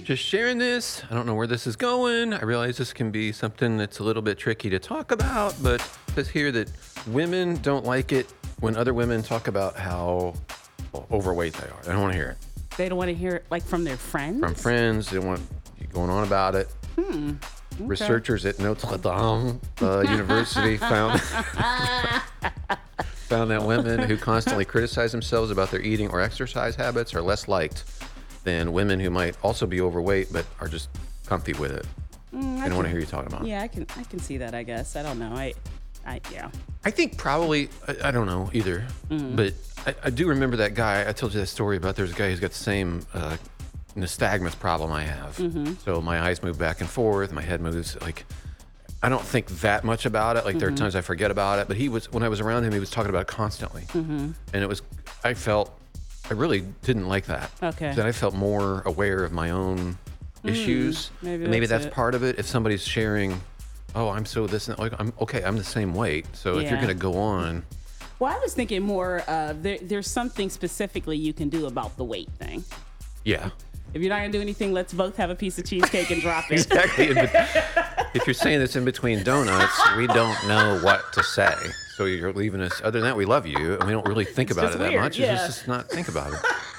Just sharing this. I don't know where this is going. I realize this can be something that's a little bit tricky to talk about, but it says here that women don't like it when other women talk about how overweight they are. They don't want to hear it. They don't want to hear it like from their friends? From friends. They don't want you going on about it. Okay. Researchers at Notre Dame University found that women who constantly criticize themselves about their eating or exercise habits are less liked than women who might also be overweight but are just comfy with it. I don't want to hear you talking about it. Yeah, I can see that, I guess. I don't know. Yeah. I think probably, I don't know either, but I do remember that guy. I told you that story about there's a guy who's got the same nystagmus problem I have. So my eyes move back and forth, my head moves like, I don't think that much about it. Like there are times I forget about it, but when I was around him, he was talking about it constantly. And I really didn't like that. Okay. That I felt more aware of my own issues. Maybe that's part of it. If somebody's sharing, oh, I'm so this, and like, I'm the same weight. So if you're Yeah. going to go on. Well, I was thinking more there's something specifically you can do about the weight thing. Yeah. If you're not going to do anything, let's both have a piece of cheesecake and drop it. Exactly. If you're saying this in between donuts, we don't know what to say. So you're leaving us. Other than that, we love you, and we don't really think about just it that weird, much. yeah. It's just not think about it.